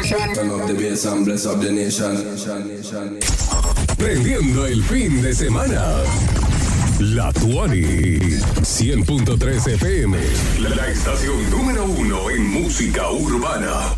Turn up the bass and bless up the nation. Prendiendo el fin de semana. La Tuani 100.3 FM. La estación número 1 en música urbana.